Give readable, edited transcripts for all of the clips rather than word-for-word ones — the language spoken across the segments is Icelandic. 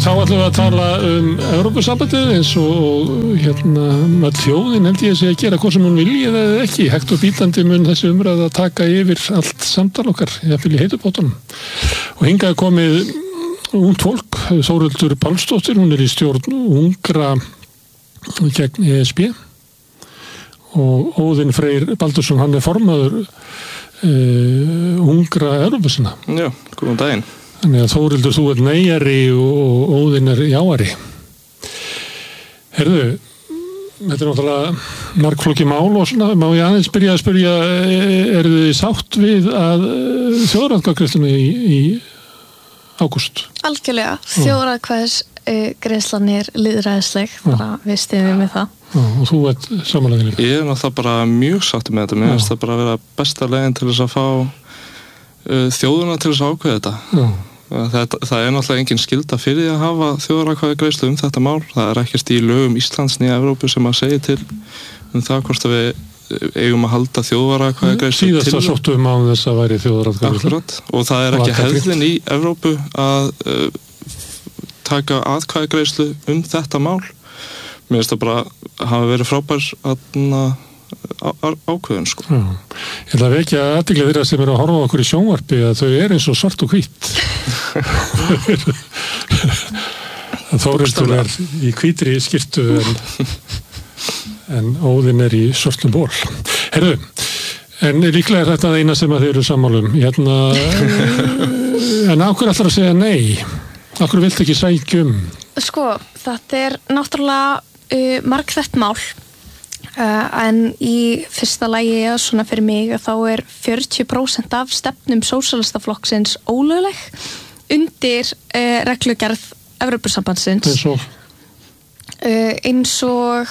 Þá ætlum við að tala Evrópusambandið eins og með þjóðin held ég að gera hvað sem hún vilji eða ekki. Hægt og bítandi mun þessi umræða að taka yfir allt samtal okkar, jafnvel í heitupottunum. Og hingað komið ungt fólk, Þórhildur Pálsdóttir, hún í stjórn ungra gegn ESB og Óðinn Freyr Baldursson, hann formaður ungra Evrópusinna. Já, góðan daginn. Þannig að Þórhildur, þú neyjari og Óðinn jáari. Heyrðu, þetta náttúrulega margflókið mál og svona, má ég aðeins byrja að spyrja, eru þið sátt við að þjóðaratkvæðagreiðsluna í ágúst? Algjörlega, þjóðaratkvæðagreiðslan lýðræðisleg, þannig að við styðjum með það. Já, og þú samanlega líka? Ég náttúrulega bara mjög sátt með þetta, mér finnst það bara að vera besta leiðin til þess að fá þjóðuna til þess að ákveða þetta. Já. Það náttúrulega engin skylda fyrir því að hafa þjóðaratkvæðagreiðslu þetta mál. Það ekkert í lögum Íslands né Evrópu sem að segja til það hvort að við eigum að halda þjóðaratkvæðagreiðslu til. Síðast að sóttum á þess að væri þjóðaratkvæðagreiðslu. Akkurat, og það ekki hefðin í Evrópu að taka atkvæðagreiðslu þetta mál. Mér finnst það bara hafa verið frábær ákveðun sko. Já. Ég ætla að vekja athygli þeirra sem eru að horfa okkur í sjónvarpi að þau eins og svart og hvítt. Þórhildur í hvítri skyrtu en Óðinn í svörtum ból. Heyrðu, en líklega þetta eina sem að þeir eru sammálum. En á hverju ætlar að segja nei? Á hverju viltu ekki sækjum? Sko, þetta náttúrulega margþætt mál. En í fyrsta lagi svona fyrir mig að þá 40% af stefnum sósíalistaflokksins ólögleg undir reglugerð Evrópusambandsins eins og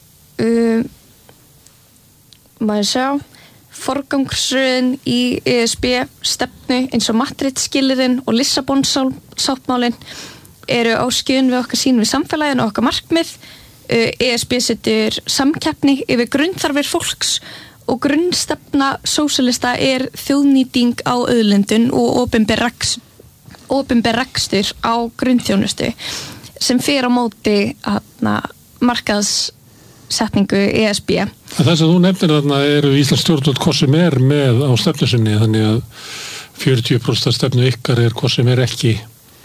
maður sjá forgangsröðin í ESB stefnu eins og Madrid-skilyrðin og Lissabon-sáttmálin eru á skjön við okkar sýn við samfélaginu og okkar markmið. ESB setur samkeppni yfir grunnþarfir fólks og grunnstefna sósíalista þjóðnýting á auðlindum og opinber rekstur á grunnþjónustu sem fer á móti markaðssetningu ESB. Það sem þú nefnir þarna eru Íslands stjórnvöld hvað sem með á stefnu sinni, þannig að 40% stefnu ykkar hvað sem ekki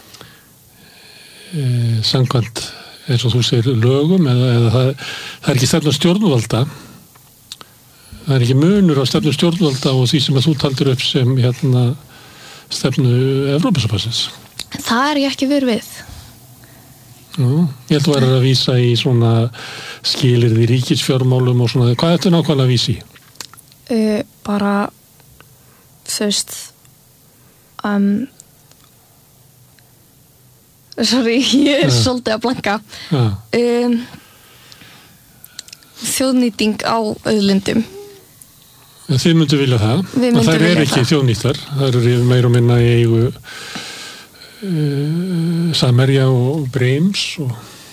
samkvæmt eins og þú segir lögum eða það ekki stefna stjórnvalda, það ekki munur á stefnu stjórnvalda og því sem að þú taldir upp sem stefnu Evrópusambandsins. Það ég ekki verið við. Ég held að vera að vísa í svona skilyrði ríkisfjármálum og svona, hvað þetta nákvæmlega að vísi? Bara þú veist sorry, ég svolítið að blanka. Þjóðnýting á auðlindum. Þið myndu vilja það. Það ekki þjóðnýttar. Það eru meira og minna í eigu Samherja og Breims og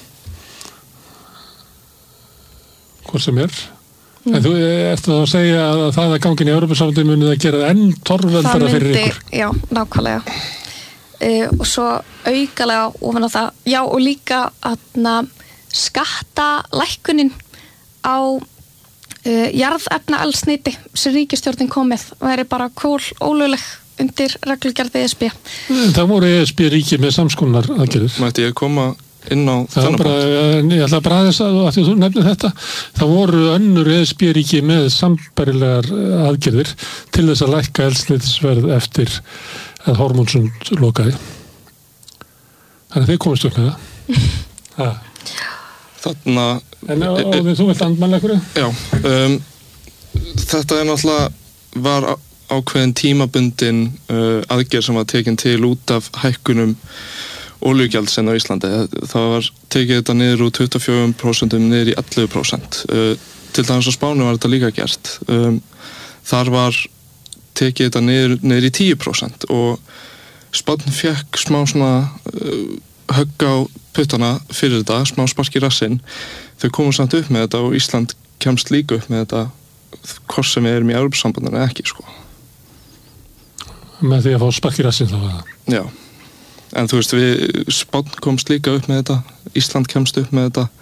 hvað sem En þú ert að segja að það að gangin í Evrópusambandið muni það gera enn torveldara fyrir ykkur. Já, nákvæmlega. Og svo aukalega ofan á það, já og líka skattalækkunin á jarðefnaeldsneyti sem ríkisstjórnin kom með væri bara ólögleg undir reglugerð ESB. Það voru ESB ríki með samskonar aðgerðir. Mætti ég koma inn á þennan punkt? Ég ætla bara að þess að þú nefnir þetta, það voru önnur ESB ríki með sambærilegar aðgerðir til þess að lækka eldsneytisverð eftir að Hormónsund lokaði. Þannig að þið komist upp með það. Þarna... En þú vilt andmæla ykkur? Já. Þetta náttúrulega var ákveðin tímabundin aðgerð sem var tekin til út af hækkunum olíugjaldsins á Íslandi. Það var tekið þetta niður úr 24% niður í 11%. Til dæmis á Spáni var þetta líka gert. Þar var tekið þetta niður í 10% og Spánn fekk smá svona högg á puttana fyrir þetta, smá spark í rassinn. Þau komu samt upp með þetta og Ísland kemst líka upp með þetta hvort sem við erum í Evrópusambandinu ekki sko. Með því að fá spark í rassinn þá? Já. En þú veist, Spánn komst líka upp með þetta, Ísland kemst upp með þetta.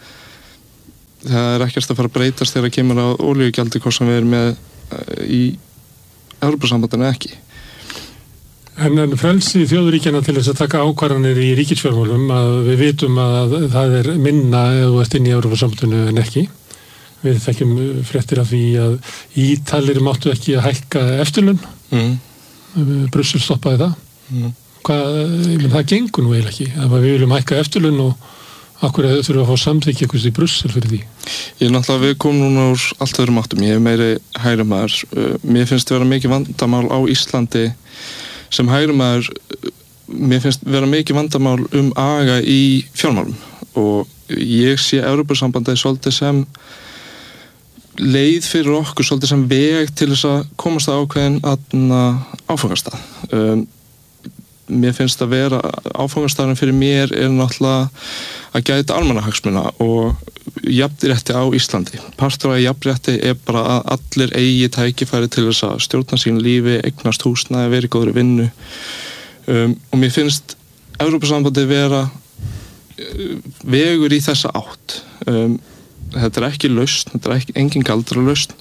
Það er ekkert að fara að breytast þegar kemur á olíugjaldi hvort sem við erum með í Evrópusambandinu ekki. En frelsi þjóðríkjanna til þess að taka ákvarðanir í ríkisfjármálum að við vitum að það er minna ef þú ert inn í Evrópusambandinu en ekki. Við þekkjum fréttir af því að Ítalir máttu ekki að hækka eftirlaun. Brussel stoppaði það. Það gengur nú eiginlega ekki. Ef við viljum hækka eftirlaun og akkur þurfum að fá samþykki eitthvað í Brussel fyrir því? Náttúrulega við komum núna úr allt öðrum áttum. Ég hef meiri hægrimaður. Mér finnst vera mikið vandamál á Íslandi sem hægrimaður. Mér finnst vera mikið vandamál aga í fjármálum og ég sé Evrópusambandið svolítið sem leið fyrir okkur, svolítið sem veg til þess að komast að ákveðin áfangastað. Mér finnst að vera áfangastafinn fyrir mér náttúrulega að gæta almannahagsmuna og jafnrétti á Íslandi. Partur af jafnrétti bara að allir eigi tækifæri til þess að stjórna sín lífi, eignast húsnæði, vera í góðri vinnu. Og mér finnst Evrópusambandið vera vegur í þessa átt. Þetta ekki lausn, þetta engin galdralausn.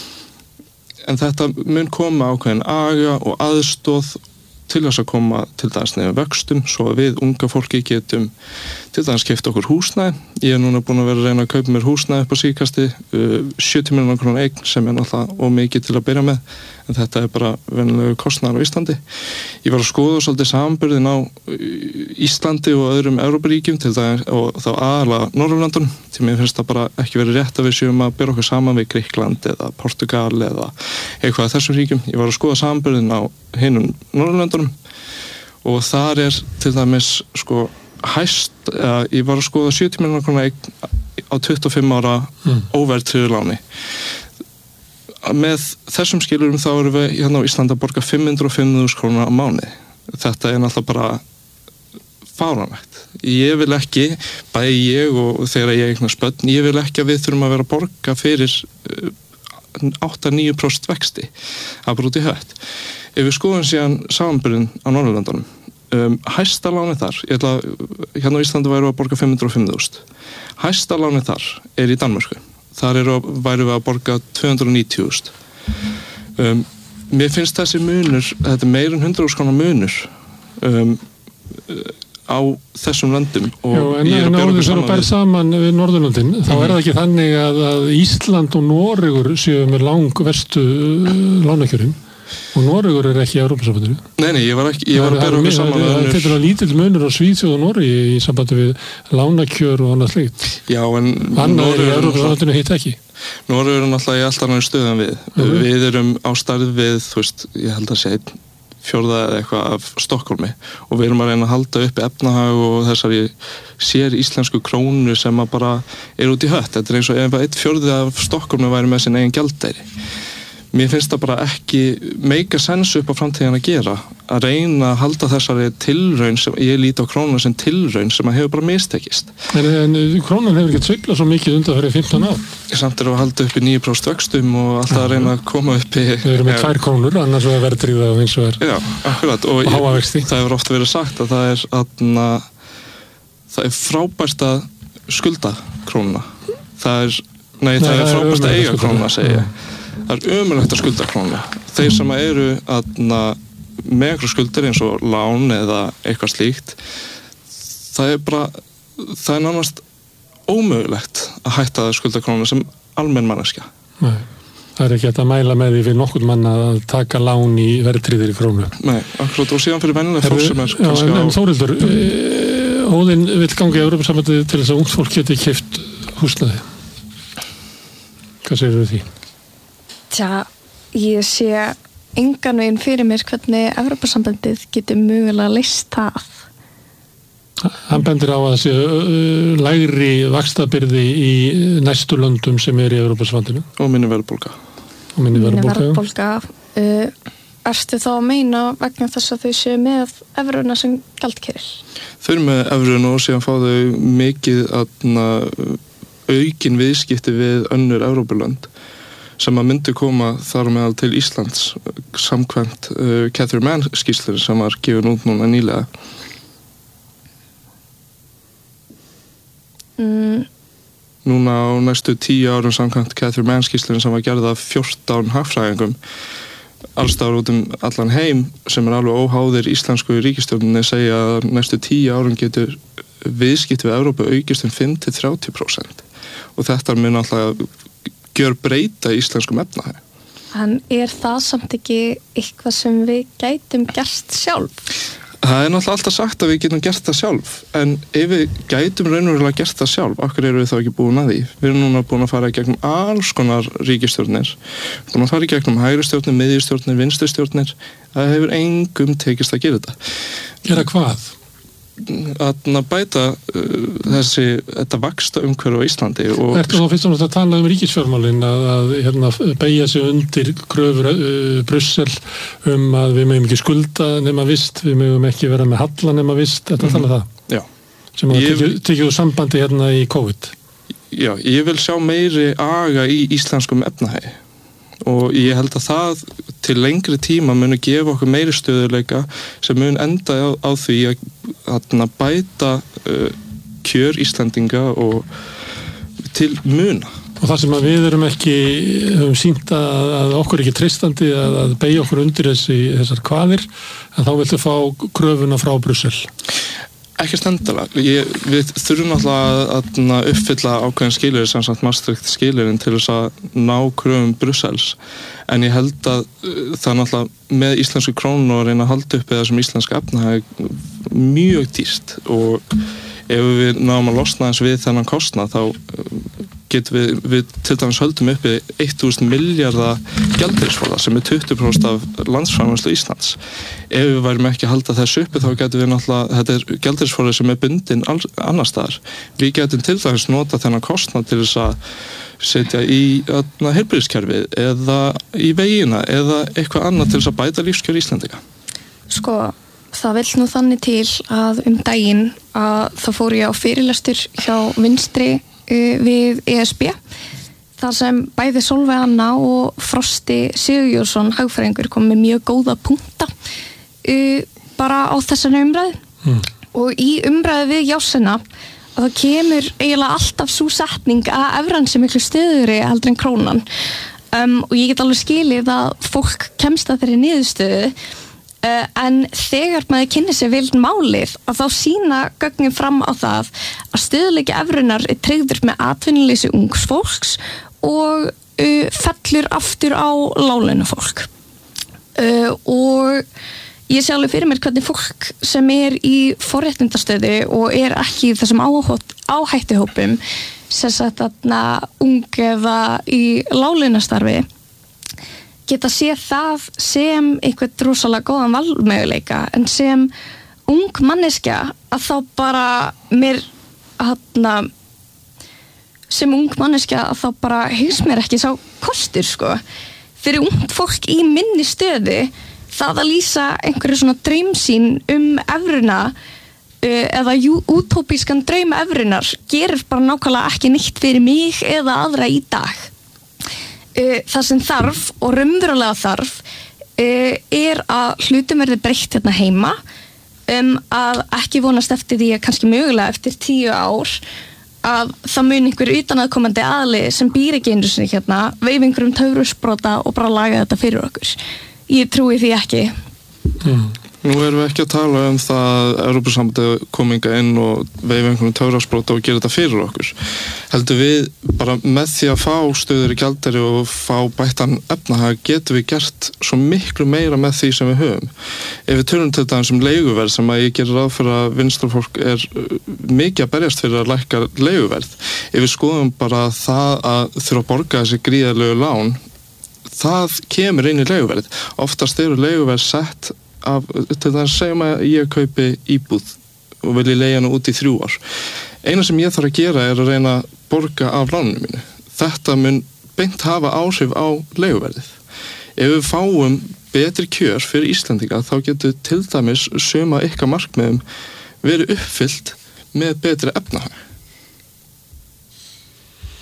En þetta mun koma ákveðin aga og aðstoð til þess að koma til dæmis niður vöxtum svo að við unga fólki getum til dæmis keypt okkur húsnæði. Ég núna búin að vera að reyna að kaupa mér húsnæði upp á síðkasti, 70 milljóna króna eign sem náttúrulega of mikið til að byrja með, en þetta bara venjulegu kostnaður á Íslandi. Ég var að skoða svolítið samanburðin á Íslandi og öðrum Evrópuríkjum til dæmis og þá aðalega Norðurlöndunum, því mér finnst það bara ekki verið rétt að við séum að bera okkur saman við Grikkland eða Portugal eða eitthvað af þessum ríkjum. Ég var að skoða samanburðin á hinum Norðurlöndunum og þar til dæmis hæst, ég var að skoða 70 milljóna króna eign á 25 ára óverðtryggðu láni. Með þessum skilurum þá erum við hérna á Íslandi að borga 505.000 krónur á mánuði. Þetta náttúrulega bara fáránlegt. Ég vil ekki, bæði ég og þegar ég eignast börn, ég vil ekki að við þurfum að vera að borga fyrir 8-9% vexti. Það er bara út í hött. Ef við skoðum síðan samanburðin á Norðurlöndunum, hæsta lánið þar, hérna á Íslandi værum við að borga 505.000. Hæsta lánið þar í Danmörku. Þar værum við að borga 290.000. Mér finnst þessi munur, þetta meir en 100.000 króna munur á þessum löndum. En áður sem að bæra saman við Norðurlöndin, þá það ekki þannig að Ísland og Noregur séu með langverstu lánakjörin. Og Noregur ekki í Evrópusambandinu. Nei, ég var að bera okkur saman með önnur. Þetta lítill munur á Svíþjóð og Noregi í sambandi við lánakjör og annað slíkt. Já, en annað í Evrópusambandinu hitt ekki. Noregur náttúrulega í allt annað stöðum við. Við erum á stærð við, ég held að segja 1/4 eða eitthvað af Stokkólmi og við erum að reyna að halda upp efnahag og þessari sér íslensku krónu sem að bara út í hött. Þetta eins og ef 1/4 af Stokkólmi væri með sin eigin gjaldeyri. Mér finnst það bara ekki meika sens upp á framtíðin að gera að reyna að halda þessari tilraun sem ég líti á krónuna sem tilraun sem að hefur bara mistekist. En krónan hefur ekki sveiflað svo mikið undan fyrir 15 ár. Samt að halda upp í 9% vöxtum og alltaf að reyna að koma upp í... Við erum með 2 krónur, annars er verðtryggða og eins og er. Já, akkurat. Og það hefur oft verið sagt að það er frábært að skulda krónuna. Það er frábært að eiga krónuna, segi ég. Það er ömurlegt að skulda krónuna. Þeir sem eru með einhverju skuldir eins og lán eða eitthvað slíkt, það er nánast ómögulegt að hætta að skulda krónuna sem almenn manneskja. Nei, það er ekki hægt að mæla með því fyrir nokkurn mann að taka lán í verðtryggðri krónu. Nei, akkurat, og síðan fyrir venjulega fólk sem er kannski á... En Þórildur, Óðinn vill ganga í Evrópusambandið til þess að ungt fólk geti keypt húsnæði. Hvað segirðu því? Tja, ég sé engan veginn fyrir mér hvernig Evrópusambandið getur mögulega leyst það. Hann bendir á að það sé lægri vaxtabyrði í næstu löndum sem í Evrópusambandinu. Og minni verðbólga. Ertu þá að meina vegna þess að þau séu með evruna sem gjaldkeril? Þau eru með evruna og síðan fá þau mikið aukin viðskipti við önnur Evrópulönd sem að myndi koma þar meðal til Íslands, samkvæmt Catherine Mann skýrslunni sem var gefin út núna nýlega. Þannig að þau eru með evruna og síðan fá þau mikið aukin viðskipti við önnur Evrópulönd sem að myndi koma þar meðal til Íslands, samkvæmt Catherine Mann skýrslunni sem var gefin út núna nýlega. Núna á næstu 10 árum samkvæmt Catherine Mann skýrslunni sem var gerð af 14 hagfræðingum allstaðar út allan heim sem alveg óháðir íslensku ríkisstjórninni segja að næstu 10 árum getur viðskipti við Evrópu aukist 5-30% og þetta mun alltaf gjörbreyta íslenskum efnahag. En það samt ekki eitthvað sem við gætum gert sjálf? Það náttúrulega alltaf sagt að við getum gert það sjálf, en ef við gætum raunverulega gert það sjálf, okkur erum við þá ekki búin að því. Við erum núna búin að fara í gegnum alls konar ríkisstjórnir, búin að fara í gegnum hægri stjórnir, miðjustjórnir, vinstri stjórnir, það hefur engum tekist að gera þetta. Gera hvað? Að bæta þetta vaxta umhverfi á Íslandi. Ertu þá fyrst og náttúrulega að tala ríkisfjármálin að beygja sig undir kröfur Brussel að við megum ekki skulda nema vist, við megum ekki vera með halla nema vist, þetta tala það? Já. Sem að tekið úr sambandi í COVID? Já, ég vil sjá meiri aga í íslenskum efnahagi og ég held að það til lengri tíma muni gefa okkur meiri stöðuleika sem mun enda á því að bæta kjör Íslendinga og til muna. Og það sem að við erum ekki höfum sýnt að okkur ekki treystandi að beygja okkur undir þessar kvaðir, en þá viltu fá kröfuna frá Brussel. Ekki stendalega. Við þurfum alltaf að uppfylla ákveðin skilyrði sem sagt Maastricht skilyrðin til þess að ná kröfum Brussels. En ég held að það náttúrulega með íslensku krónu að reyna að halda upp eða sem íslenska efnahag mjög dýrt og ef við náum að losna eins við þennan kostnað þá getum við til dæmis höldum uppi 1000 miljardar gjaldeyrisforða sem 20% af landsframleiðslu Íslands. Ef við værum ekki að halda þessu uppi þá getum við náttúrulega, þetta gjaldeyrisforði sem bundinn annars staðar. Við getum til dæmis nota þennan kostnað til þess að setja í heilbrigðiskerfið eða í vegina eða eitthvað annað til þess að bæta lífskjör Íslendinga. Sko, það vill nú þannig til að daginn að það fór ég á fyrirlestur hjá Vinstri við ESB þar sem bæði Sólveig Anna og Frosti Sigurjónsson hagfræðingur kom með mjög góða punkta bara á þessari umræðu og í umræðu við Jásina að það kemur eiginlega alltaf svo setning að evran sem miklu stöðugri heldur en krónan og ég get alveg skilið að fólk kemst að þeirri niðurstöðu en þegar maður kynni sér vel málið að þá sýna gögnin fram á það að stöðuleiki evrunar tryggður með atvinnuleysi ungs fólks og fellur aftur á láglaunafólk og ég sé alveg fyrir mér hvernig fólk sem í forréttindastöðu og ekki í þessum áhættuhópum sem sagt ung eða í láglaunastarfi geta séð það sem einhvern rosalega góðan valmöguleika en sem ung manneskja að þá bara mér sem ung manneskja að þá bara hins mér ekki sá kostur sko. Fyrir ungt fólk í minni stöðu það að lýsa einhverju svona draumsýn evruna eða útópískan draum evrunar gerir bara nákvæmlega ekki neitt fyrir mig eða aðra í dag. Það sem þarf og raunverulega þarf að hlutum verði breytt hérna heima að ekki vonast eftir því að kannski mögulega eftir 10 ár að það mun einhver utanaðkomandi aðli sem býr ekki einu sinni hérna veif einhverjum töfrasprota og bara laga þetta fyrir okkur. Ég trúi því ekki. Nú erum við ekki að tala það að Evrópusambandið kominga inn og veif einhverjum töfrasprota og gera þetta fyrir okkur. Heldur við bara með því að fá stöður í gjaldeyri og fá bættan efnahag getum við gert svo miklu meira með því sem við höfum. Ef við tölum til dæmis leiguverð sem að ég gerir ráð fyrir að vinstrafólk mikið að berjast fyrir að lækka leiguverð. Ef við skoðum bara það að þurfa að borga þessi gríðarlegu lán, það kemur inn í leiguverð. Oftast eru leiguverð sett til þess að segjum að ég kaupi íbúð og vil ég leigja hana út í 3 ár. Eina sem ég þarf að gera að reyna að borga af láninu mínu. Þetta mun beint hafa áhrif á leiguverðið. Ef við fáum betri kjör fyrir Íslendinga þá getur til dæmis suma ykkar markmiðum verið uppfyllt með betri efnahag.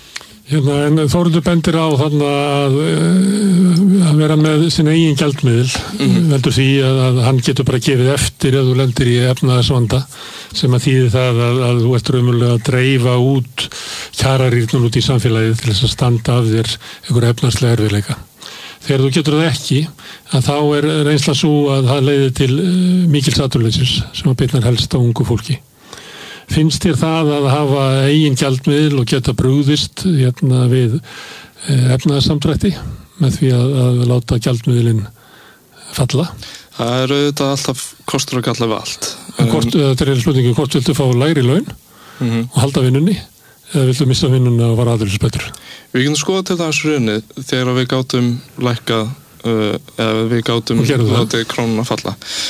En Þórður bendir á þarna að vera með sinna eigin gjaldmiðil, veldur því að hann getur bara gefið eftir ef þú lendir í efnahagsvanda, sem að þýði það að þú ert raunverulega að dreifa út kjararýrnum út í samfélagið til þess að standa af þér einhverja efnahagslega erfiðleika. Þegar þú getur það ekki, að þá reynsla svo að það leiðir til mikils atvinnuleysis sem að bitnar helst á ungu fólki. Finnst þér það að hafa eigin gjaldmiðil og geta brugðist við efnahagssamdrætti með því að láta gjaldmiðilinn falla? Það auðvitað alltaf kostur og galla við allt. Þetta spurningu, hvort viltu fá lægri laun og halda vinnunni eða viltu missa vinnunna og fara aðeinsbetur? Við getum skoðað til þess runið þegar við gátum lækkað eða við gátum látið krónuna falla.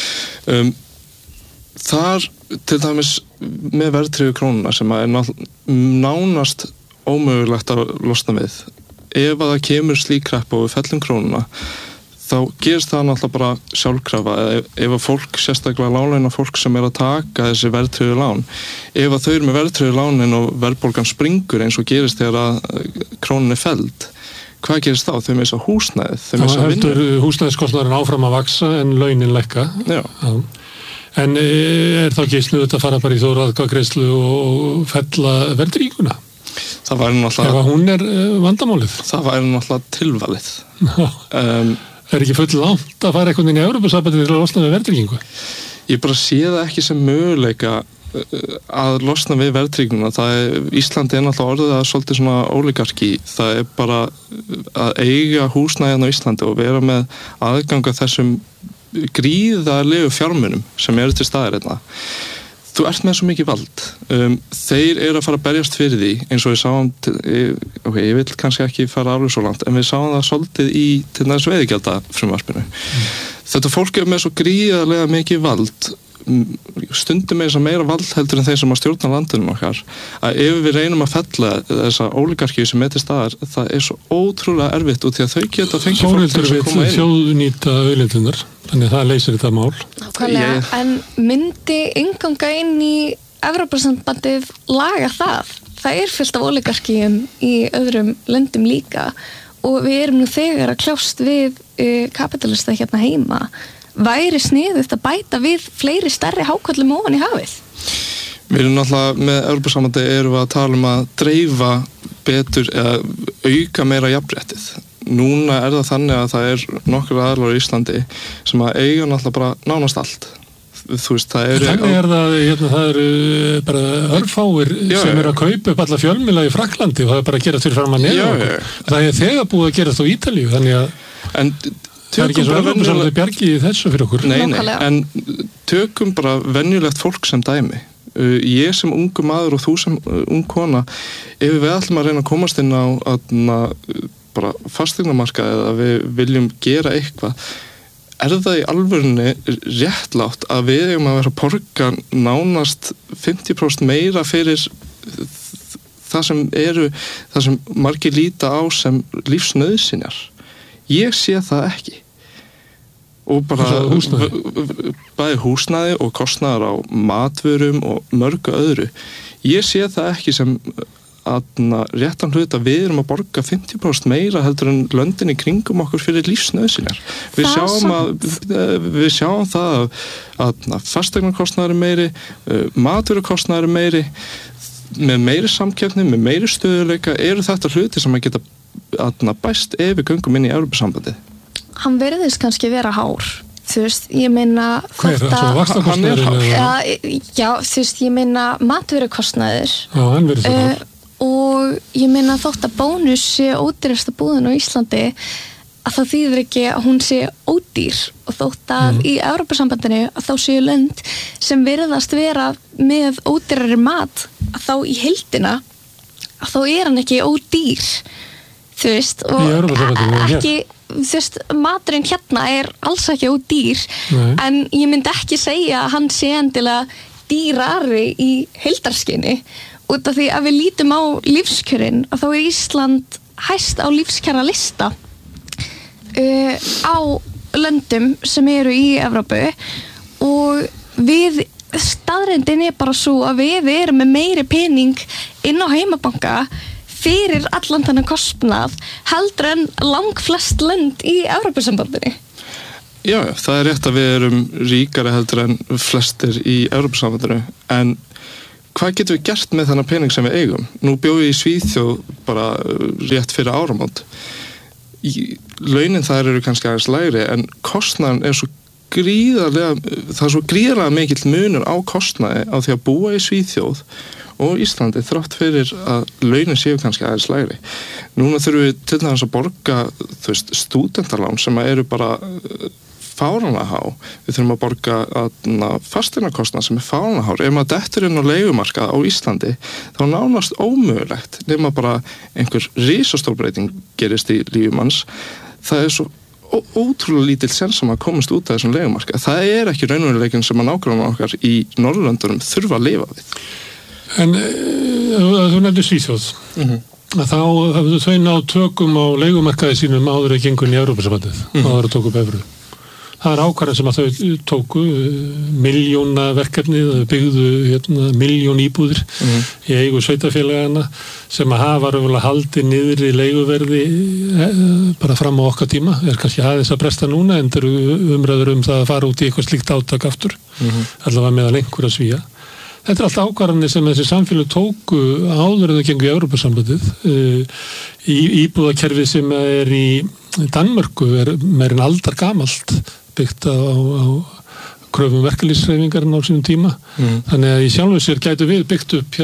Þar til dæmis með verðtryggðu krónuna sem er nánast ómögulegt að losna við. Ef að það kemur slík kreppa og við fellum krónuna, þá gerist það náttúrulega bara sjálfkrafa. Ef að fólk, sérstaklega láglauna fólk sem er að taka þessi verðtryggðu lán, ef að þau eru með verðtryggðu lánin og verðbólgan springur eins og gerist þegar að krónan er felld, hvað gerist þá? Þau missa húsnæðið. Það heldur húsnæðiskostnaðurinn áfram að vaxa en launin lækka. Já. En þá ekki snuðt að fara bara í þjóðaratkvæðagreiðslu og fella verðtrygginguna? Það væri náttúrulega... Ef hún vandamálið? Það væri náttúrulega tilvalið. Ekki full langt að fara einhvern veginn í Evrópusambandið til að losna við verðtryggingu? Ég bara sé það ekki sem möguleika að losna við verðtrygginguna. Íslandi náttúrulega orðið að svolítið svona óligarki. Það bara að eiga húsnæðin á Íslandi og vera með aðgang að þessum gríðarlegu fjármunum sem eru til staðar hérna. Þú ert með svo mikið vald. Þeir eru að fara að berjast fyrir því eins og við sáum, ég vil kannski ekki fara alveg svo langt, en við sáum það svolítið í til næst veiðigjalda frumvarpinu. Þetta fólk er með svo gríðarlega mikið vald, stundum með þess að meira vald heldur en þeir sem að stjórna landinu okkar, að ef við reynum að fella þessa óligarkíu sem til staðar, það er svo ótrúlega erfitt og því að þau geta fengið fólk til að koma inn. Þjóðnýta auðlindirnar, þannig að það leysir þetta mál. En myndi innganga inn í Evrópusambandið laga það? Það er fullt af óligarkíum í öðrum löndum líka og við erum nú þegar að kljást við kapitalista hérna heima. Væri sniðugt að bæta við fleiri stærri háköllum ofan í hafið? Við erum náttúrulega með Evrópusambandið erum við að tala að dreifa betur eða auka meira jafnréttið. Núna það þannig að það nokkur aðilar í Íslandi sem að eiga náttúrulega bara nánast allt. Þú veist, það eru bara örfáir sem eru að kaupa upp alla fjölmiðla í Frakklandi og það bara að gera fyrir fram að neða okkur. Það þegar búið að gerast á Ítalíu, þannig að það ekki eins og Evrópusambandið bjargi þessu fyrir okkur. Nei, en tökum bara venjulegt fólk sem dæmi. Ég sem ungu maður og þú sem ung kona, ef við ætlum að reyna að komast inn á bara fasteignamarkað eða við viljum gera eitthvað, það í alvörunni réttlátt að við eigum að vera að borga nánast 50% meira fyrir það sem margir líta á sem lífsnauðsynjar? Ég sé það ekki. Og bara bæði húsnæði og kostnaðar á matvörum og mörgu öðru. Ég sé það ekki sem réttan hlut að við erum að borga 50% meira heldur en löndin í kringum okkur fyrir lífsnauðsynjar. Við sjáum það að fasteignakostnaðar er meiri, matvörukostnaðar er meiri, með meiri samkeppni, með meiri stöðuleika, eru þetta hluti sem að geta bæst ef við göngum inn í Evrópusambandið? Hann verðist kannski vera hár. Þú veist, ég meina hann er hár. Já, þú veist, ég meina matvörukostnaðir. Já, hann verðist vera hár. Og ég meina þótt að Bónus sé ódýrasta búðin á Íslandi að það þýðir ekki að hún sé ódýr og þótt að í Evrópusambandinu að þá séu lönd sem virðast vera með ódýrari mat að þá í heildina að þá er hann ekki ódýr, þú veist, og ekki, þú veist, maturinn hérna er alls ekki ódýr. Nei. En ég myndi ekki segja að hann sé endilega dýrari í heildarskinni. Út af því að við lítum á lífskjörin að þá er Ísland hæst á lífskjara lista á löndum sem eru í Evrópu og staðreyndin er bara svo að við erum með meiri pening inn á heimabanka fyrir allan þennan kostnað heldur en langflest lönd í Evrópusambandinu. Já, það rétt að við erum ríkari heldur en flestir í Evrópusambandinu, en hvað getum við gert með þennan pening sem við eigum? Nú bjó ég í Svíþjóð bara rétt fyrir áramót. Launin þar eru kannski aðeins lægri, en kostnaðan er svo gríðarlega mikill munur á kostnaði á því að búa í Svíþjóð og Íslandi þrátt fyrir að launin séu kannski aðeins lægri. Núna þurfum við til dæmis að borga stúdentalán sem eru bara fáránlega há. Við þurfum að borga fasteignakostnað sem er fáránlega hár. Ef maður dettur inn á leigumarkað á Íslandi þá nánast ómögulegt nema bara einhver risastór breyting gerist í lífi manns. Það er svo ótrúlega lítill sens að komast út af þessum leigumarkað. Það er ekki raunveruleikinn sem að nágrannar okkar í Norðurlöndunum þurfa að lifa við. En þú nefnir Svíþjóð. Þá hafðu þau náð tökum á leigumarkaði sínum áður að gengur í Evrópusambandið, áður að tóku upp evru. Það er ákvarðan sem að þau tóku milljóna verkefni, þau byggðu milljón íbúðir í eigu sveitarfélagana sem að hafa raunverulega haldið niðri leiguverði bara fram á okkar tíma, er kannski aðeins að bresta núna en það eru umræður það að fara út í eitthvað slíkt átak aftur, allavega meðal einhverja Svía. Þetta er allt ákvarðanir sem þessi samfélög tóku áður en þau gengu í Evrópusambandið. Íbúðakerfið sem er í Danmörku er meira en aldar gamalt, byggt á kröfum verkalýðshreyfingarinnar á sínum tíma. Þannig að í sjálfu sér gætu við byggt upp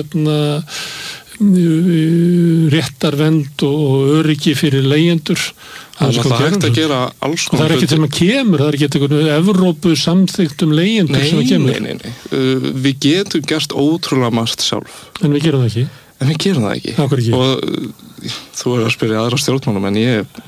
réttarvernd og öryggi fyrir leigjendur. Það er hægt að gera alls konar. Það er ekki til að kemur, það er ekki einhvern Evrópu samþykkt leigjendur sem að kemur. Nei. Við getum gert ótrúlega margt sjálf. En við gerum það ekki. Af hverju ekki? Og þú að spyrja aðra stjórnmálum en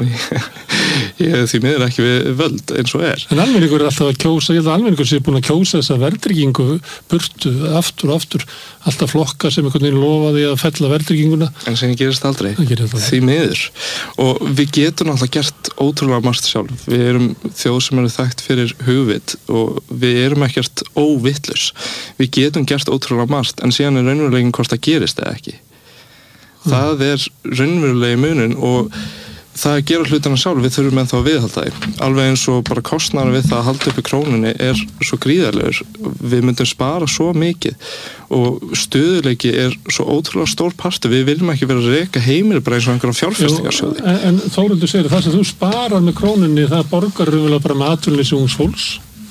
ég því miður ekki við völd eins og er. En almenningur er alltaf að kjósa, ég held að almenningur sé búin að kjósa þessa verðtryggingu burtu aftur og aftur, alltaf flokka sem einhvern veginn lofaði að fella verðtrygginguna. En sem gerist aldrei, því miður. Og við getum alltaf gert ótrúlega margt sjálf. Við erum þjóð sem eru þekkt fyrir hugvit og við erum ekkert óvitlaus. Við getum gert ótrúlega margt en síðan er raunveruleginn hvort það gerist eða ekki. Það er raunverulegi muninn og það að gera hlutina sjálf, við þurfum ennþá að viðhalda því. Alveg eins og bara kostnaður við það að halda upp í krónunni er svo gríðarlegur. Við myndum spara svo mikið og stöðuleiki er svo ótrúlega stór partur. Við viljum ekki vera að reka heimili bara eins og einhverjum fjárfestingarsjóði. En Þórhildur segir það sem þú sparar með krónunni, það borgar raunverulega bara með atvinnuleysi ungs fólks?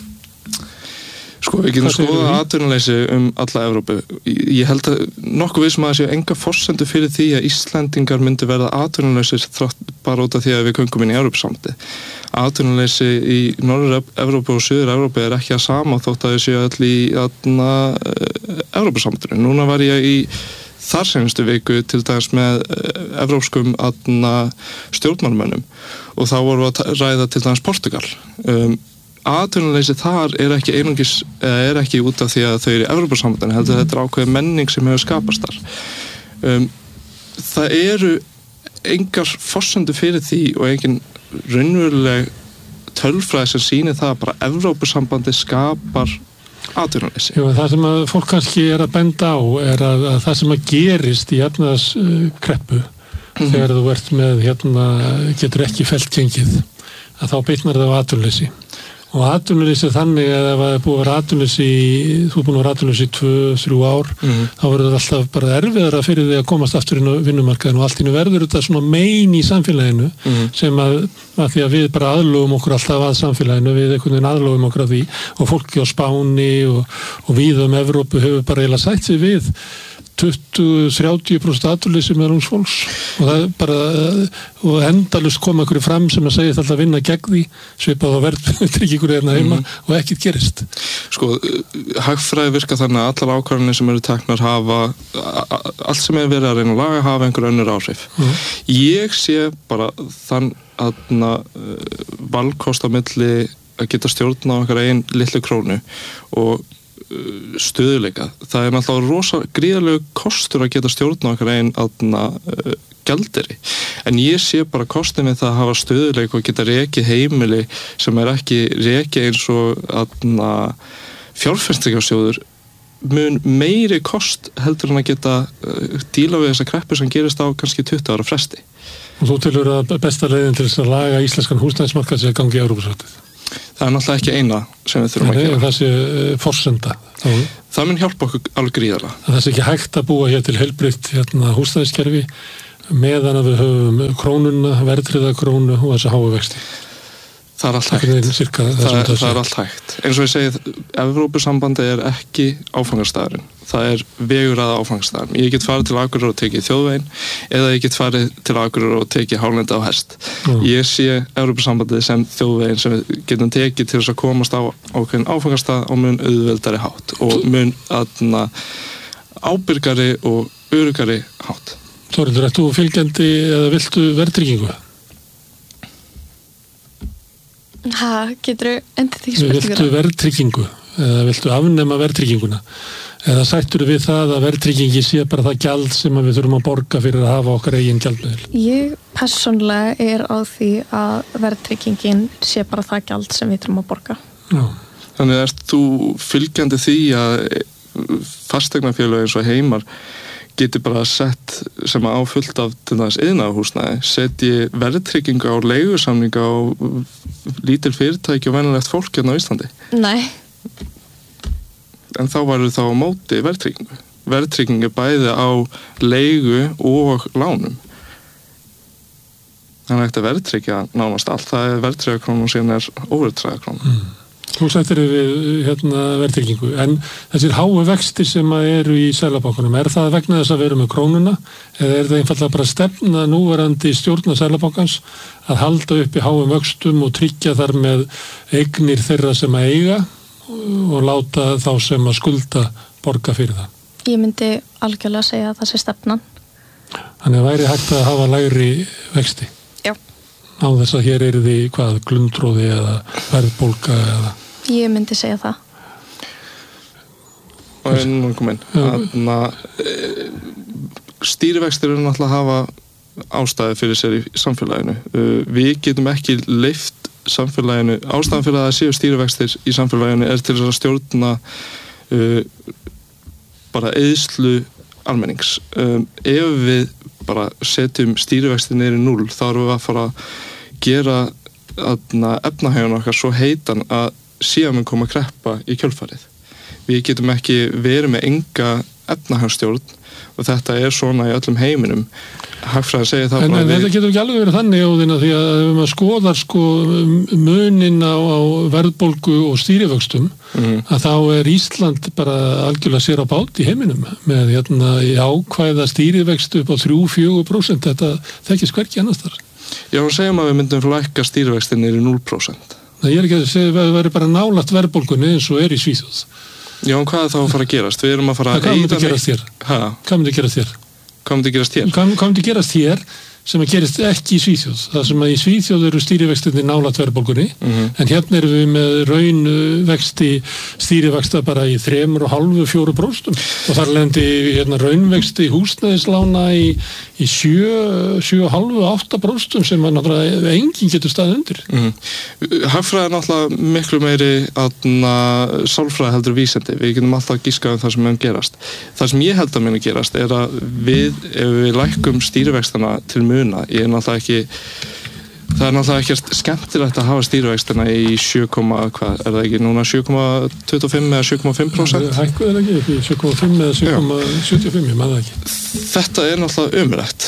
Sko, við getum skoðað atvinnuleysi alla Evrópu. Ég held að nokkuð vissum að það séu enga forsendur fyrir því að Íslendingar myndi verða atvinnulausir bara út af því að við göngum inn í Evrópusambandið. Atvinnuleysi í Norður-Evrópu og Suður-Evrópu er ekki að sama þótt að þau séu öll í Evrópusambandinu. Núna var ég í þar senastu viku til dæmis með evrópskum stjórnmálmönnum og þá vorum við að ræða til dæmis Portugal. Atvinnuleysi þar er ekki út af því að þau eru í Evrópusambandinu, heldur þetta er ákveðin menning sem hefur skapast þar. Það eru engar forsendur fyrir því og engin raunveruleg tölfræði sem sýnir það að bara Evrópusambandi skapar atvinnuleysi. Jú, það sem að fólk kannski er að benda á er að það sem að gerist í efnahagskreppu þegar þú ert með getur ekki fellt gengið, að þá bitnar það á atvinnuleysi. Og atvinnuleysi þannig að ef það er búið að vera atvinnuleysi, þú er búin að vera atvinnuleysi í 2-3 ár, þá verður það alltaf bara erfiðara fyrir því að komast aftur inn á vinnumarkaðinu og allt í einu verður þetta svona mein í samfélaginu sem að því að við bara aðlögum okkur alltaf að samfélaginu, við einhvern veginn aðlögum okkur að því og fólki á Spáni og víða Evrópu hefur bara eiginlega sætt sig við 20-30% atvinnuleysi meðal ungs fólks og það er bara og endalaust koma einhverju fram sem að segja þetta að vinna gegn því svipað á verðtryggingunni hérna heima og ekkert gerist. Sko, hagfræði virka þannig að allar ákvarðanir sem eru teknar hafa allt sem er verið að reyna að laga hafa einhver önnur áhrif. Ég sé bara þann valkost á milli að geta stjórna á okkar eigin litlu krónu og stöðuleika. Það er náttúrulega rosa gríðarlegu kostur að geta stjórna okkar einn gjaldeyri. En ég sé bara kostin við það að hafa stöðuleika og geta rekið heimili sem er ekki rekið eins og fjárfestingarsjóður mun meiri kost heldur en að geta díla við þessa kreppu sem gerist á kannski 20 ára fresti. Og þú telur að besta leiðin til þess að laga íslenskan húsnæðismarkað sé að gangi í Evrópusambandið? Það er náttúrulega ekki eina sem við þurfum að gera. Það sé forsenda. Það mun hjálpa okkur alveg gríðarlega. Það sé ekki hægt að búa hér til heilbrigt húsnæðiskerfi meðan að við höfum krónuna, verðtryggða krónu og þessa háu vexti. Það er allt hægt. Það er allt hægt. Eins og ég segi, Evrópusambandið er ekki áfangastæðurinn. Það er vegur að áfangastæðurinn. Ég get farið til Akureyrar og tekið þjóðveginn eða ég get farið til Akureyrar og tekið hálenda á hest. Ég sé Evrópusambandið sem þjóðveginn sem við getum tekið til þess að komast á ákveðin áfangastæð og mun auðveldari hátt og mun ábyrgari og öruggari hátt. Þórhildur, ert þú fylgjandi eða viltu verðtryggingu? Geturðu endið því spurninguna? Viltu verðtryggingu eða viltu afnema verðtrygginguna eða sættur við það að verðtryggingi sé bara það gjald sem við þurfum að borga fyrir að hafa okkar eigin gjaldmiðil? Ég persónlega er á því að verðtryggingin sé bara það gjald sem við þurfum að borga. Já. Þannig ert þú fylgjandi því að fasteignafélög eins og Heimar geti bara sett sem á fullt af til þess iðnaðarhúsnæði, setji verðtryggingu á leigusamninga á lítil fyrirtæki og venjulegt fólk hérna á Íslandi? Nei. En þá varu þá á móti verðtryggingu. Verðtryggingu bæði á leigu og lánum. Þannig að þetta verðtryggja nánast allt. Það er verðtryggja krónum sem er óverðtryggja krónum. Þú sættir við verðtryggingu, en þessir háu vextir sem eru í Seðlabankanum, er það vegna þess að við erum með krónuna eða er það einfallega bara stefna núverandi stjórnar Seðlabankans að halda upp í háum vöxtum og tryggja þar með eignir þeirra sem að eiga og láta þá sem að skulda borga fyrir það? Ég myndi algjörlega segja að það sé stefnan. Þannig að væri hægt að hafa lægri vexti? Já. Á þess að hér eru því glundróði eða verðbólga eða... Ég myndi segja það. Og nú komin. Stýrivextir eru náttúrulega að hafa ástæði fyrir sér í samfélaginu. Við getum ekki leyft samfélaginu, ástæðan fyrir að það séu stýrivextir í samfélaginu er til þess að stjórna bara eyðslu almennings. Ef við bara setjum stýrivextir niður í 0, þá erum við að fara að gera efnahaginn okkar svo heitan að síðan mun koma kreppa í kjölfarið. Við getum ekki verið með enga efnahagsstjórn og þetta er svona í öllum heiminum. Hagfræðin segir það bara... En þetta getur ekki alveg verið þannig, Óðinn, því að ef maður skoðar munin á verðbólgu og stýrivöxtum, að þá er Ísland bara algjörlega sér á bát í heiminum með ákvæða stýrivöxtu upp á 3-4%. Þetta þekkist hvergi annars þar. Já, segjum að við myndum lækka stýrivextin niður í 0%. Ég er ekki að segja að það væri bara nálægt verðbólgunni eins og er í Svíþjóð. Já, en hvað er þá að fara að gerast? Við erum að fara að... Hvað myndi gerast hér? Hvað myndi gerast hér? Hvað myndi gerast hér sem að gerist ekki í Svíþjóð? Það sem að í Svíþjóð eru stýrivextinni nálægt verðbólgunni, en hérna erum við með raunvexti stýrivexta bara í 3,5-4% og þar lendi raunvexti húsnæðislána í 7,5-8% sem að náttúrulega enginn getur staðið undir. Hagfræði er náttúrulega miklu meiri sálfræði heldur vísindi. Við getum alltaf giskað það sem mun gerast. Það sem ég held að muni gerast er að ef við lækkum stýrivextana til muna, það er náttúrulega ekkert skemmtilegt að hafa stýrivextina í 7,25 eða 7,5%? Hækkuð er ekki 7,5 eða 7,75, ég maður ekki. Þetta er náttúrulega umrætt.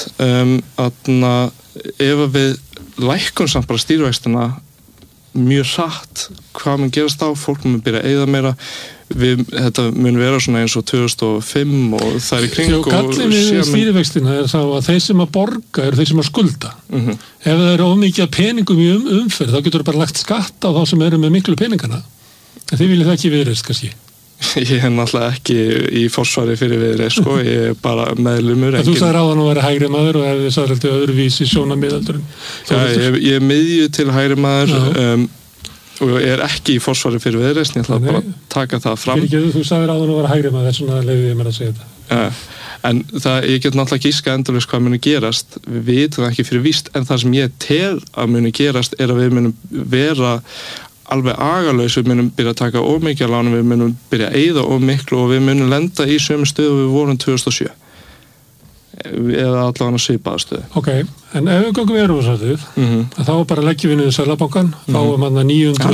Ef við lækkum samt bara stýrivextina mjög hratt, hvað mun gerast á, fólk mun byrja að eyða meira, þetta mun vera svona eins og 2005 og það er í kring og... Gallin við stýrivextina er þá að þeir sem að borga eru þeir sem að skulda. Ef það eru ómikið peningum í umferð, þá getur það bara lagt skatt á þá sem eru með miklu peningana. En þið viljið það ekki Viðreisn, kannski? Ég er náttúrulega ekki í forsvari fyrir Viðreisn, sko, ég er bara meðlumur. Þú sagði ráðan að vera hægri maður og hefði sagði öðruvísi sjónarmið. Ég er miðju til hægri maður og ég er ekki í forsvari fyrir Viðreisn, ég ætla bara að taka það fram. Þú sagði ráðan að vera hægri maður, þess vegna leyfði ég mér að segja þetta. En ég get náttúrulega gíska endalaust hvað muni gerast, við vitum það ekki fyrir víst, en það sem ég tel að muni gerast er að við munum vera alveg agalaus, við munum byrja að taka of mikið lánum, við munum byrja að eyða of miklu og við munum lenda í sömu stöðu við vorum 2007 eða allavega svipaða stöðu. Ok, en ef við göngum í Evrópusambandið, þá bara leggjum við niður Seðlabankann, fáum hann að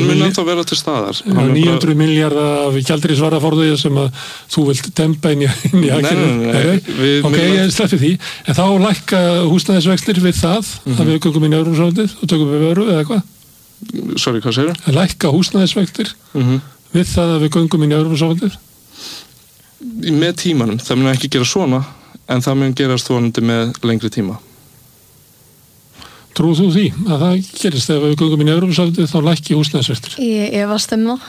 900 milljarða af gjaldeyrisvaraforði sem að þú vilt dempa inn í hagkerfið. Ok, ég sleppi því, en þá lækka húsnæðisvextir við það að við göngum inn í Evrópusambandið og tökum við vöru eða hvað? Sorry, hvað segirðu? Að lækka húsnæðisvextir við það að við göngum inn í Evrópusambandið? Með tímanum, það mun ekki gera svona, en það mun gerast vonandi með lengri tíma. Trúðu þú því að það gerist ef við göngum inn í Evrópusambandið þá lækki húsnæðisvextir? Ég efast það.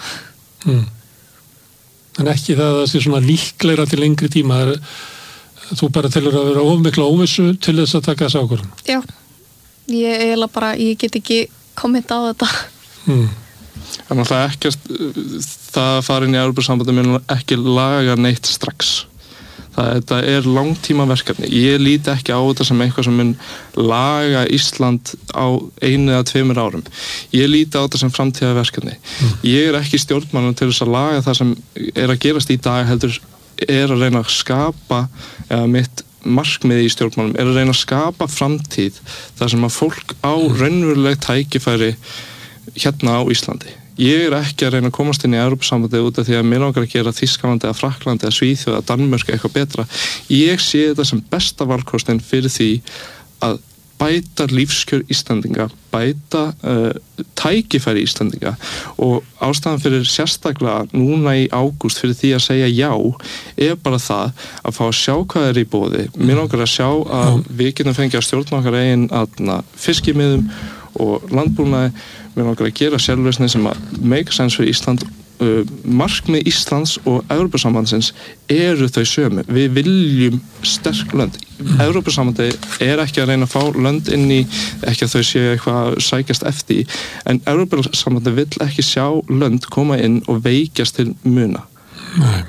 En ekki það að það sé svona líklegra til lengri tíma. Þú bara telur að vera of mikla óvissu til þess að taka þessa ákvörðun? Já, ég get ekki kommenta á þetta. Það er náttúrulega ekkert, það að fara inn í Evrópusambandið mun ekki laga neitt strax. Þetta er langtíma verkefni. Ég líti ekki á þetta sem eitthvað sem mun laga Ísland á 1 eða 2 árum. Ég líti á þetta sem framtíða verkefni. Ég er ekki stjórnmálum til þess að laga það sem er að gerast í dag, heldur er að reyna að skapa, eða mitt markmiði í stjórnmálum, er að reyna að skapa framtíð þar sem að fólk á raunveruleg tækifæri hérna á Íslandi. Ég er ekki að reyna að komast inn í Evrópusambandið út af því að mér langar að gera Þýskalandi eða Frakklandi eða Svíþjóð eða Danmörk eitthvað betra. Ég sé þetta sem besta valkostin fyrir því að bæta lífskjör Íslendinga, bæta tækifæri Íslendinga og ástæðan fyrir sérstaklega núna í ágúst fyrir því að segja já er bara það að fá að sjá hvað er í boði. Mér langar að sjá að við getum fengið að stjórna okkar eigin fiskimiðum og landbúnaði. Við langar að gera sérlausni sem að make sense fyrir Ísland. Markmið Íslands og Evrópusambandsins eru þau sömu. Við viljum sterk lönd. Evrópusambandi er ekki að reyna að fá lönd inn í, ekki að þau séu eitthvað sækjast eftir, en Evrópusambandi vill ekki sjá lönd koma inn og veikjast til muna. Nei,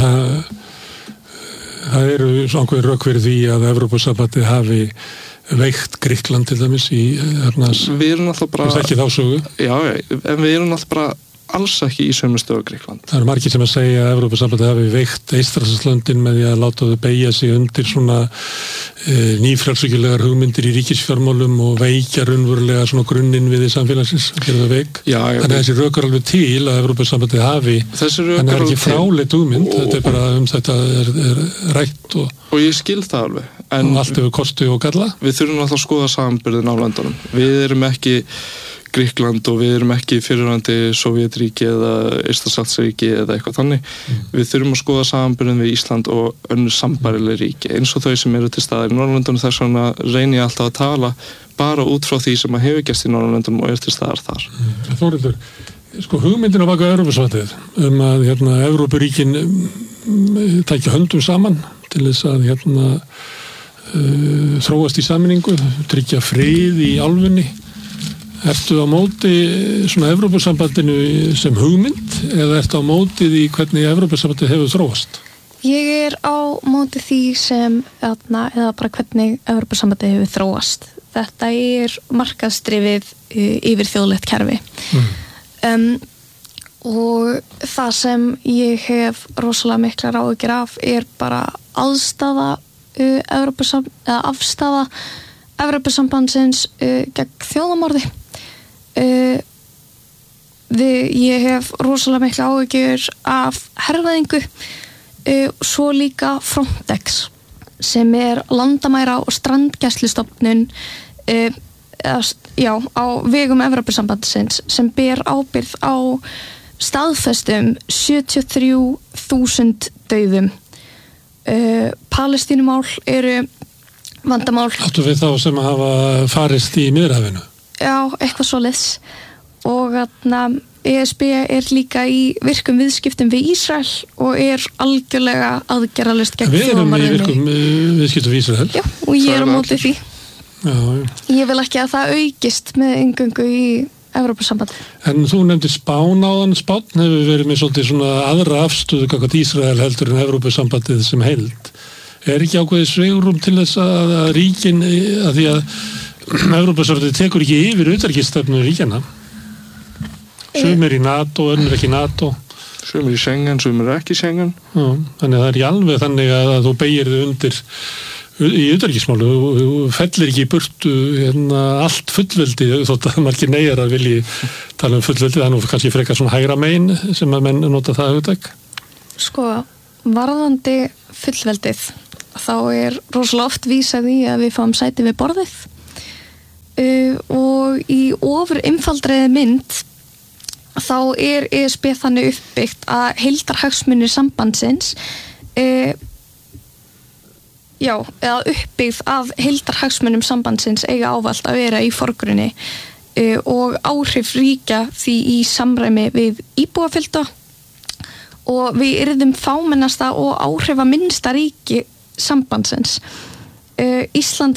það eru svona rök fyrir því að Evrópusambandi hafi veikt Grikkland til dæmis í Við erum alltaf bara ekki þá sögu. Já, en við erum alltaf bara alls ekki í sömu stöðu Grikkland. Það eru margir sem að segja að Evrópusambandið hafi veikt Eystrasaltslöndin með því að láta þau beygja sig undir svona nýfrjálshyggjulegar hugmyndir í ríkisfjármálum og veikja raunverulega svona grunninn við í samfélagsins að gera þau veik. Þannig að þessi rök er alveg til að Evrópusambandið hafi, en það er ekki fráleit hugmynd, þetta er bara þetta er rætt og ég skil það alveg. En og allt hefur kosti og galla. Við þurfum alltaf að skoða samanburðin á löndunum. Við erum ekki Grikkland og við erum ekki fyrrverandi Sovétríki eða Eystrasaltsríki eða eitthvað þannig. Við þurfum að skoða samanburðin við Ísland og önnur sambærileg ríki eins og þau sem eru til staðar í Norðurlöndunum. Þess vegna reyni ég alltaf að tala bara út frá því sem að hefur gerst í Norðurlöndunum og er til staðar þar. Þórhildur, hugmyndin á bak við Evrópusambandið að Evrópuríkin tækja höndum saman til þess að þróast í sameiningu, tryggja frið í álfunni. Ertu á móti svona Evrópusambandinu sem hugmynd eða ertu á móti því hvernig Evrópusambandið hefur þróast? Ég er á móti því sem eða bara hvernig Evrópusambandið hefur þróast. Þetta er markaðsdrifið yfir þjóðlegt kerfi. Og það sem ég hef rosalega miklar áhyggjur af er bara afstaða Evrópusambandsins gegn þjóðamorði. Ég hef rosalega mikla áhyggjur af hervæðingu, svo líka Frontex sem er landamæra og strandgæslustofnun á vegum Evrópusambandsins sem ber ábyrgð á staðfestum 73.000 dauðum. Palestínumál eru vandamál. Áttu við þá sem hafa farist í Miðjarðarhafinu? Já, eitthvað svoleiðis. Og ESB er líka í virkum viðskiptum við Ísrael og er algjörlega aðgerðalaust gegn þjóðamorðinu. Við erum í virkum viðskiptum við Ísrael. Já, og ég er á móti því. Já. Ég vil ekki að það aukist með inngöngu í Evrópusamband. En þú nefndir Spán áðan. Spán hefur verið með svolítið svona aðra afstöðu gagnvart Ísrael heldur en Evrópusambandið sem heild. Er ekki ákveðið svigrúm til þess að ríkin, að því að Evrópusambandið tekur ekki yfir utanríkisstefnu ríkjanna? Sumir í NATO, önnur ekki NATO. Sumir í Schengen, sumir ekki í Schengen. Já, þannig að það í alveg þannig að þú beygir þig undir í utanríkismálu, þú fellir ekki í burtu allt fullveldi þótt að margir neyjar að vilji tala fullveldi, það nú kannski frekar svona hægra megin sem að menn nota það hugtak. Sko, varðandi fullveldið, þá rosalega oft vísað í að við fáum sæti við borðið og í ofur einfaldriði mynd þá ESB þannig uppbyggt að heildarhagsmunir sambandsins eða uppbyggð af heildarhagsmunum sambandsins eiga ávallt að vera í forgrunni og áhrif ríkja því í samræmi við íbúafjölda og við yrðum fámennasta og áhrifaminnsta ríki sambandsins. Ísland